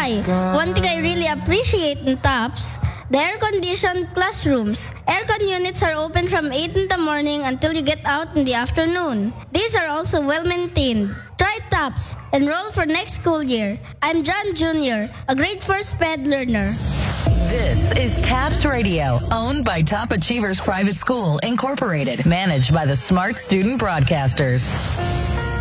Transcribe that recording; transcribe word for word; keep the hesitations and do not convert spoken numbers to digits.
Hi, one thing I really appreciate in TAPS, the air-conditioned classrooms. Aircon units are open from eight in the morning until you get out in the afternoon. These are also well-maintained. Try TAPS. Enroll for next school year. I'm John Junior, a grade four SPED learner. This is TAPS Radio, owned by Top Achievers Private School, Incorporated, managed by the Smart Student Broadcasters.